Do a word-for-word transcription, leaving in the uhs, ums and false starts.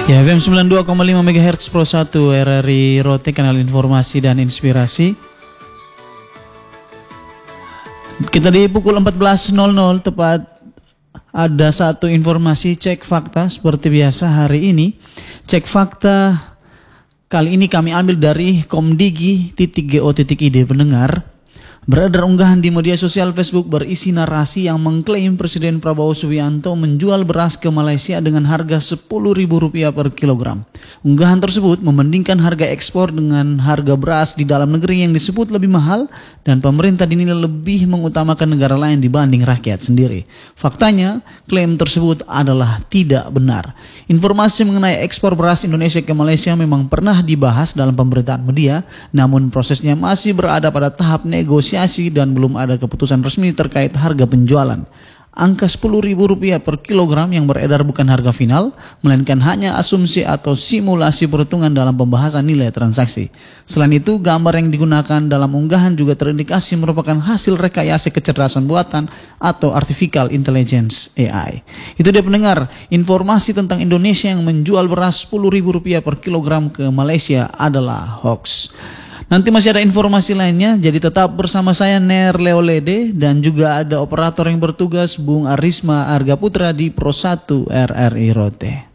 Ya, F M sembilan puluh dua koma lima MHz Pro satu R R I Rote, kanal informasi dan inspirasi. Kita di pukul empat belas nol nol tepat ada satu informasi cek fakta seperti biasa hari ini. Cek fakta kali ini kami ambil dari komdigi titik go titik id. Pendengar, beredar unggahan di media sosial Facebook berisi narasi yang mengklaim Presiden Prabowo Subianto menjual beras ke Malaysia dengan harga sepuluh ribu rupiah per kilogram. Unggahan tersebut membandingkan harga ekspor dengan harga beras di dalam negeri yang disebut lebih mahal, dan pemerintah dinilai lebih mengutamakan negara lain dibanding rakyat sendiri. Faktanya, klaim tersebut adalah tidak benar. Informasi mengenai ekspor beras Indonesia ke Malaysia memang pernah dibahas dalam pemberitaan media, namun prosesnya masih berada pada tahap negosiasi dan belum ada keputusan resmi terkait harga penjualan. Angka sepuluh ribu rupiah per kilogram yang beredar bukan harga final, melainkan hanya asumsi atau simulasi perhitungan dalam pembahasan nilai transaksi. Selain itu, gambar yang digunakan dalam unggahan juga terindikasi merupakan hasil rekayasa kecerdasan buatan atau artificial intelligence A I. Itu dia pendengar, informasi tentang Indonesia yang menjual beras sepuluh ribu rupiah per kilogram ke Malaysia adalah hoax. Nanti masih ada informasi lainnya, jadi tetap bersama saya Ner Leolede, dan juga ada operator yang bertugas Bung Arisma Arga Putra di Pro satu R R I Rote.